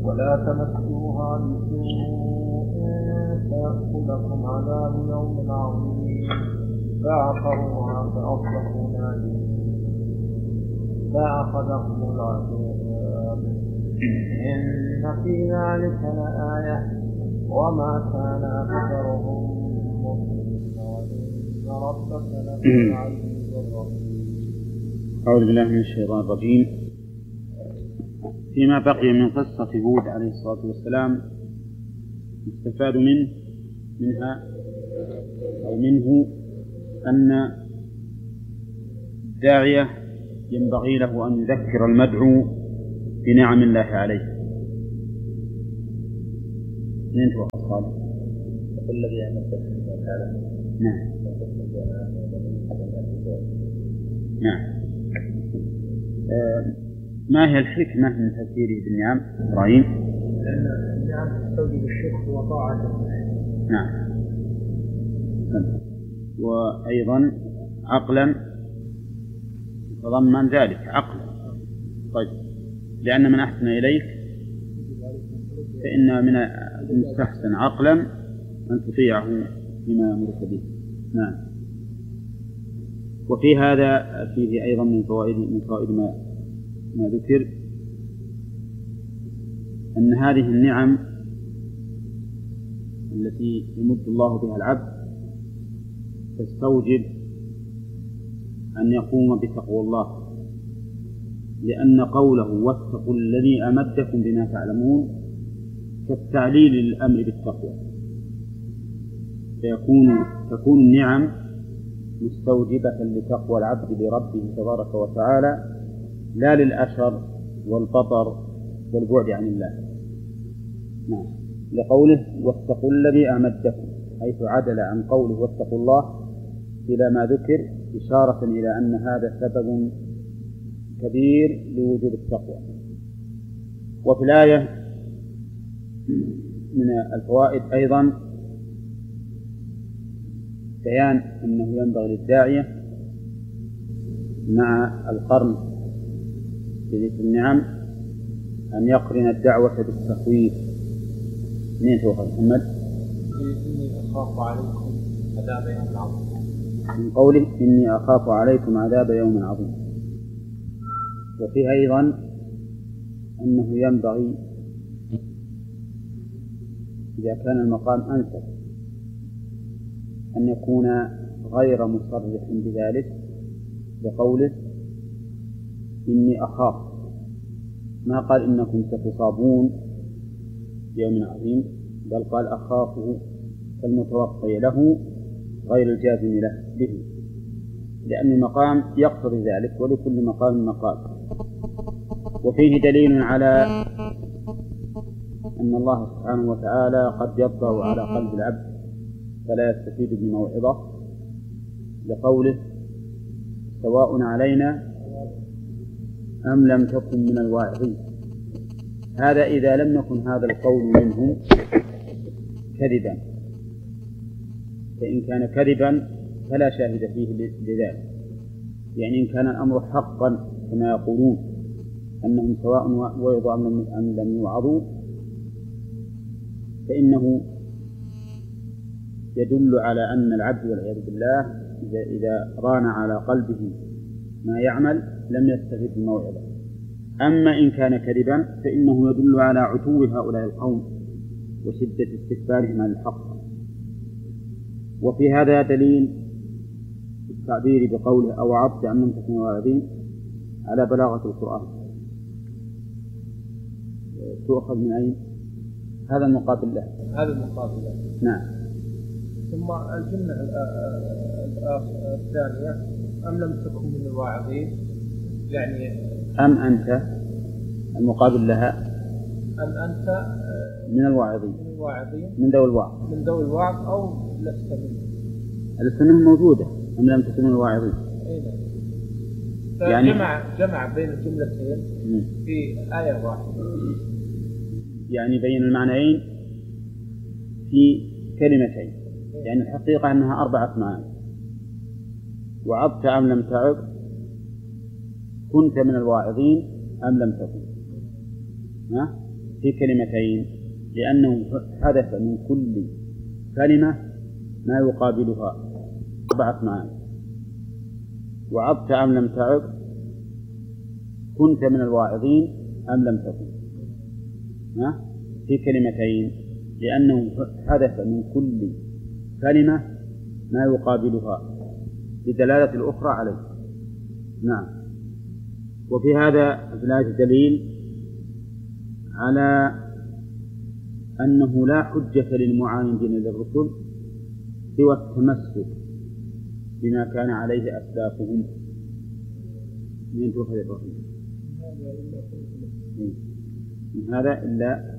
ولا تمسوها بسوء فيأخذكم عذاب يوم عظيم فعقروها فأصبحوا نادمين فأخذهم العذاب إن في ذلك لآية وما كان أكثرهم مؤمنين وإن ربك لهو العزيز الرحيم. أعوذ بالله من الشيطان الرجيم. فيما بقي من قصة هود عليه الصلاة والسلام يستفاد منه أن الداعية ينبغي له أن يذكر المدعو بنعم الله عليه. ننتهي أصحابه وقل الذي أمدكم تعالى. نعم. ما هي الحكمة من تفسيره بالنعم إبراهيم؟ لأن النعم تستوجب الشكر وطاعة. نعم. وأيضا عقلا تضمن ذلك عقلا. طيب، لأن من أحسن إليك فإن من المستحسن عقلا أن تطيعه فيما يأمرك به. نعم. وفي هذا فيه أيضا من فوائد ما ذكر أن هذه النعم التي يمد الله بها العبد تستوجب أن يقوم بتقوى الله، لأن قوله واتقوا الذي أمدكم بما تعلمون كالتعليل للأمر بالتقوى، تكون النعم مستوجبة لتقوى العبد لربه تبارك وتعالى لا للأشر والبطر والبعد عن الله. نعم. لقوله واتقوا الذي أمدكم، حيث عدل عن قوله واتقوا الله إلى ما ذكر إشارة إلى أن هذا سبب كبير لوجود التقوى. وفي الآية من الفوائد أيضا بيان أنه ينبغي للداعية مع القرن بذكر النعم أن يقرن الدعوة بالتخويف. من شوف محمد؟ إني أخاف عليكم عذاب يوم عظيم. من قوله إني أخاف عليكم عذاب يوم عظيم. وفيه أيضا أنه ينبغي إذا كان المقام أنسب أن يكون غير مصرح بذلك، بقوله إني أخاف، ما قال إنكم ستصابون يوم عظيم، بل قال أخافه كالمتوقع له غير الجازم له به، لأن المقام يقتضي ذلك ولكل مقام مقال. وفيه دليل على أن الله سبحانه وتعالى قد يطبع على قلب العبد فلا يستفيد بموعظة، لقوله سواء علينا أم لم تكن من الواعظين. هذا إذا لم يكن هذا القول منهم كذبا، فإن كان كذبا فلا شاهد فيه لذلك. يعني إن كان الأمر حقا كما يقولون أنهم سواء وعظوا أم لم يوعظوا، فإنه يدل على أن العبد والعياذ بالله إذا ران على قلبه ما يعمل لم يستفد الموعظة. أما إن كان كذبا فإنه يدل على عتو هؤلاء القوم وشدة استكبارهم عن الحق. وفي هذا دليل التعبير بقوله أو عبد أم لم تكن واعظين على بلاغة القرآن. تؤخذ من أين؟ هذا المقابل له. هذا المقابل له. نعم. ثم الجملة الثانية أم لم تكن من الواعظين، يعني أم أنت المقابل لها أم أنت من الواعظين من ذوي الوعظ أو لست منه. السنة موجودة أم لم تكن من الواعظين. يعني جمع بين الجملتين في آية واحدة، يعني بين المعنيين في كلمتين. يعني الحقيقة أنها 4 معاني. وعظت أم لم تعظ، كنت من الواعظين أم لم تكن. في كلمتين لأنه حدث من كل كلمة ما يقابلها 4 معاني. وعظت أم لم تعظ، كنت من الواعظين أم لم تكن، في كلمتين لأنه حدث من كل كلمة ما يقابلها بدلالة الأخرى عليه. نعم. وفي هذا في الآية دليل على أنه لا حجة للمعاندين للرسل سوى التمسك بما كان عليه أسلافهم من توفى الرحيم. من هذا إلا